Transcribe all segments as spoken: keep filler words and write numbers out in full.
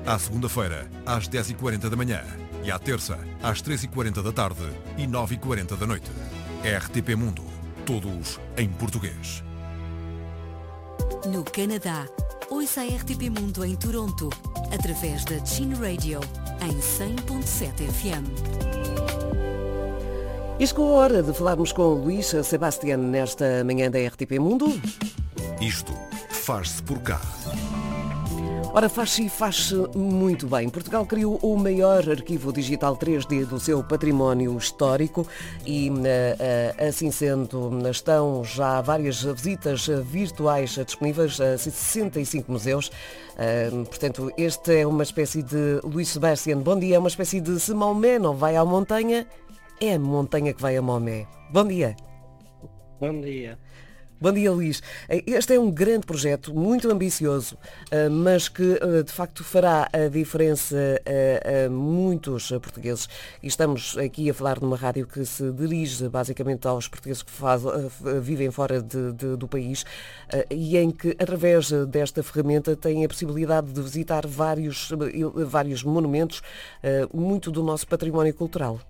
À segunda-feira, às dez e quarenta da manhã. E à terça, às três e quarenta da tarde e nove e quarenta da noite. R T P Mundo. Todos em português. No Canadá, ouça a R T P Mundo em Toronto, através da Chin Radio, em cem ponto sete F M. E chegou a hora de falarmos com o Luís Sebastián nesta manhã da R T P Mundo. Isto faz-se por cá. Ora, faz-se e faz-se muito bem. Portugal criou o maior arquivo digital três D do seu património histórico e, assim sendo, estão já várias visitas virtuais disponíveis a sessenta e cinco museus. Portanto, este é uma espécie de Luís Sebastián. Bom dia, é uma espécie de se Maomé não vai à montanha, é a montanha que vai a Maomé. Bom dia. Bom dia. Bom dia, Luís. Este é um grande projeto, muito ambicioso, mas que de facto fará a diferença a muitos portugueses. E estamos aqui a falar numa rádio que se dirige basicamente aos portugueses que faz, vivem fora de, de, do país e em que, através desta ferramenta, têm a possibilidade de visitar vários, vários monumentos, muito do nosso património cultural.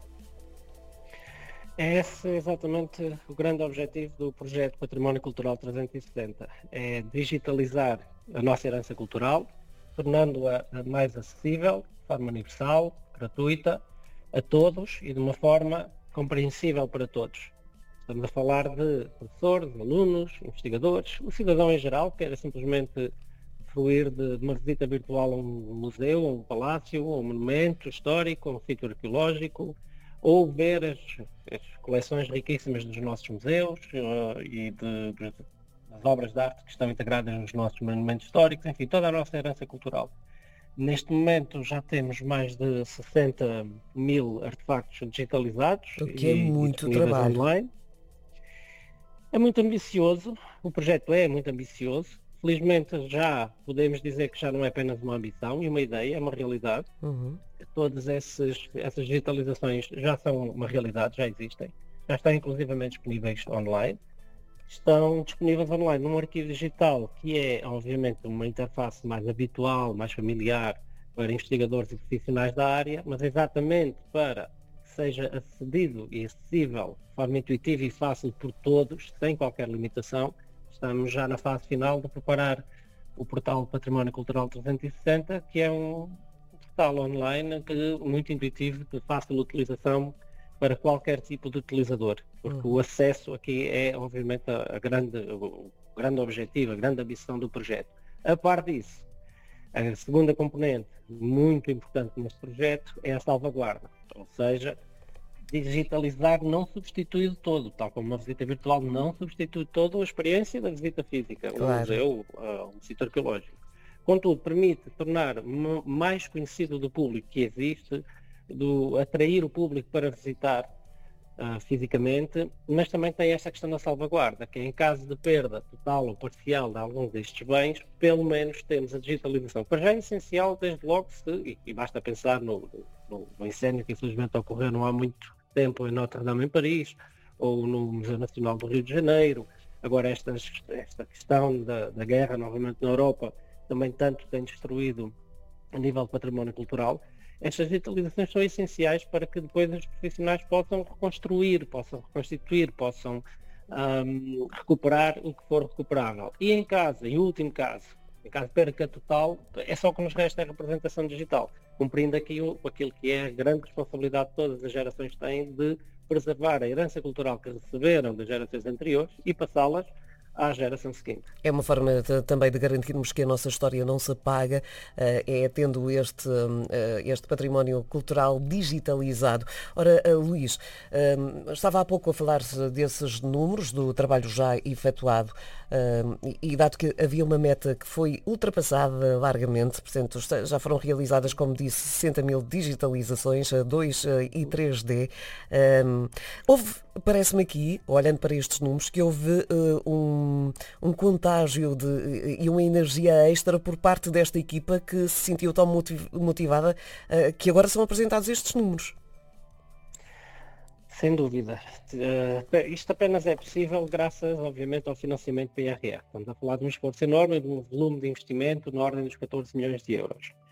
É esse exatamente o grande objetivo do projeto Património Cultural trezentos e sessenta, é digitalizar a nossa herança cultural, tornando-a mais acessível, de forma universal, gratuita, a todos e de uma forma compreensível para todos. Estamos a falar de professores, alunos, investigadores, o cidadão em geral, que quer simplesmente fruir de uma visita virtual a um museu, a um palácio, a um monumento histórico, a um sítio arqueológico, ou ver as, as coleções riquíssimas dos nossos museus uh, e de, de, das obras de arte que estão integradas nos nossos monumentos históricos, enfim, toda a nossa herança cultural. Neste momento já temos mais de sessenta mil artefactos digitalizados. O que é e, muito e trabalho. Online. É muito ambicioso, o projeto é muito ambicioso. Felizmente já podemos dizer que já não é apenas uma ambição e uma ideia, é uma realidade. Uhum. Todas esses, essas digitalizações já são uma realidade, já existem. Já estão inclusivamente disponíveis online. Estão disponíveis online num arquivo digital que é, obviamente, uma interface mais habitual, mais familiar para investigadores e profissionais da área, mas exatamente para que seja acedido e acessível de forma intuitiva e fácil por todos, sem qualquer limitação. Estamos já na fase final de preparar o portal Património Cultural trezentos e sessenta, que é um portal online que, muito intuitivo, de fácil utilização para qualquer tipo de utilizador, porque uhum. o acesso aqui é, obviamente, a, a grande, o grande objetivo, a grande ambição do projeto. A par disso, a segunda componente muito importante neste projeto é a salvaguarda, ou seja, digitalizar não substitui de todo, tal como uma visita virtual não substitui toda a experiência da visita física, claro. um museu, um sítio arqueológico. Contudo, permite tornar mais conhecido do público que existe, do, atrair o público para visitar uh, fisicamente, mas também tem esta questão da salvaguarda, que em caso de perda total ou parcial de alguns destes bens, pelo menos temos a digitalização. Para já é essencial, desde logo, se, e, e basta pensar no, no, no incêndio que infelizmente ocorreu não há muito tempo em Notre-Dame em Paris, ou no Museu Nacional do Rio de Janeiro. Agora esta, esta questão da, da guerra novamente na Europa também tanto tem destruído a nível de património cultural. Estas digitalizações são essenciais para que depois os profissionais possam reconstruir, possam reconstituir, possam um, recuperar o que for recuperável. E em caso, em último caso, em caso de perca total, é só o que nos resta a representação digital, cumprindo aqui o, aquilo que é a grande responsabilidade que todas as gerações têm de preservar a herança cultural que receberam das gerações anteriores e passá-las à geração seguinte. É uma forma de, também de garantirmos que a nossa história não se apaga, é tendo este, este património cultural digitalizado. Ora, Luís, estava há pouco a falar desses números do trabalho já efetuado e dado que havia uma meta que foi ultrapassada largamente, portanto já foram realizadas, como disse, sessenta mil digitalizações, dois e três D. Houve, parece-me aqui, olhando para estes números, que houve um Um, um contágio de, e uma energia extra por parte desta equipa que se sentiu tão motivada uh, que agora são apresentados estes números. Sem dúvida. Uh, isto apenas é possível graças, obviamente, ao financiamento P R R. Estamos a falar de um esforço enorme, de um volume de investimento na ordem dos catorze milhões de euros.